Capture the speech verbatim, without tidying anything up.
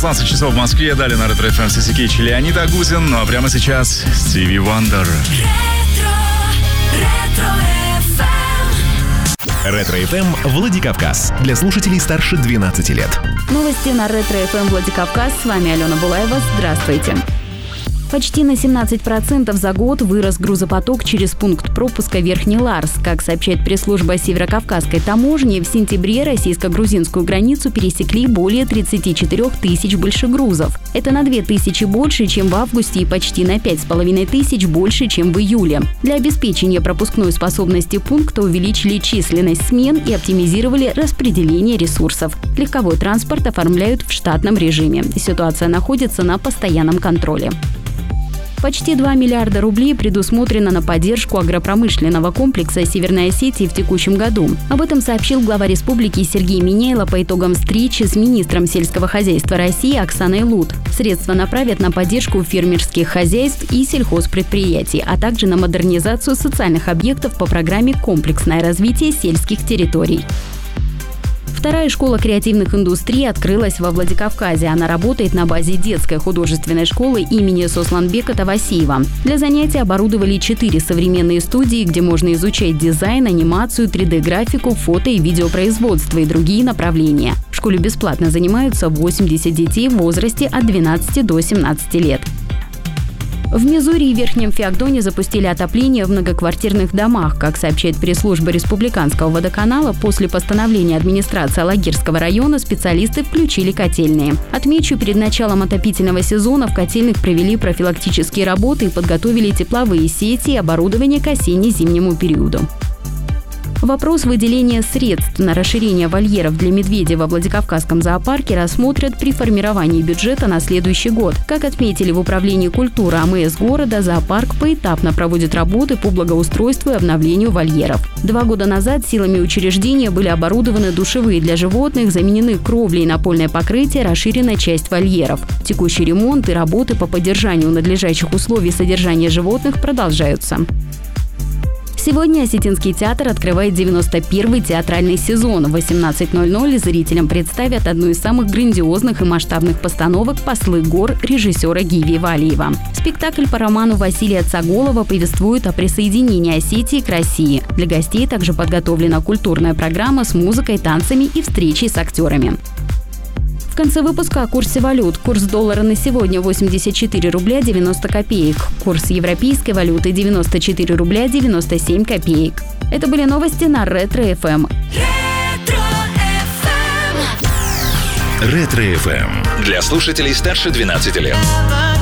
шестнадцать часов в Москве. Далее на Ретро эф эм Сиси Кейч, Леонид Агутин. Ну а прямо сейчас Стиви Вандер. Ретро эф эм Владикавказ. Для слушателей старше двенадцати лет. Новости на Ретро эф эм Владикавказ. С вами Алена Булаева. Здравствуйте. Почти на семнадцать процентов за год вырос грузопоток через пункт пропуска Верхний Ларс. Как сообщает пресс-служба Северокавказской таможни, в сентябре российско-грузинскую границу пересекли более тридцати четырёх тысяч большегрузов. Это на две тысячи больше, чем в августе, и почти на пять с половиной тысяч больше, чем в июле. Для обеспечения пропускной способности пункта увеличили численность смен и оптимизировали распределение ресурсов. Легковой транспорт оформляют в штатном режиме. Ситуация находится на постоянном контроле. Почти два миллиарда рублей предусмотрено на поддержку агропромышленного комплекса Северной Осетии в текущем году. Об этом сообщил глава республики Сергей Миняйло по итогам встречи с министром сельского хозяйства России Оксаной Лут. Средства направят на поддержку фермерских хозяйств и сельхозпредприятий, а также на модернизацию социальных объектов по программе «Комплексное развитие сельских территорий». Вторая школа креативных индустрий открылась во Владикавказе. Она работает на базе детской художественной школы имени Сосланбека Тавасиева. Для занятий оборудовали четыре современные студии, где можно изучать дизайн, анимацию, три дэ-графику, фото и видеопроизводство и другие направления. В школе бесплатно занимаются восемьдесят детей в возрасте от двенадцати до семнадцати лет. В Мизури и Верхнем Феогдоне запустили отопление в многоквартирных домах. Как сообщает пресс-служба Республиканского водоканала, после постановления администрации Алагирского района специалисты включили котельные. Отмечу, перед началом отопительного сезона в котельных провели профилактические работы и подготовили тепловые сети и оборудование к осенне-зимнему периоду. Вопрос выделения средств на расширение вольеров для медведей во Владикавказском зоопарке рассмотрят при формировании бюджета на следующий год. Как отметили в Управлении культуры А М С города, зоопарк поэтапно проводит работы по благоустройству и обновлению вольеров. Два года назад силами учреждения были оборудованы душевые для животных, заменены кровли и напольное покрытие, расширена часть вольеров. Текущий ремонт и работы по поддержанию надлежащих условий содержания животных продолжаются. Сегодня Осетинский театр открывает девяносто первый театральный сезон. В восемнадцать ноль ноль зрителям представят одну из самых грандиозных и масштабных постановок «Послы гор» режиссера Гиви Валиева. Спектакль по роману Василия Цаголова повествует о присоединении Осетии к России. Для гостей также подготовлена культурная программа с музыкой, танцами и встречей с актерами. В конце выпуска о курсе валют. Курс доллара на сегодня восемьдесят четыре рубля девяносто копеек. Курс европейской валюты девяносто четыре рубля девяносто семь копеек. Это были новости на Ретро эф эм. Ретро эф эм. Для слушателей старше двенадцати лет.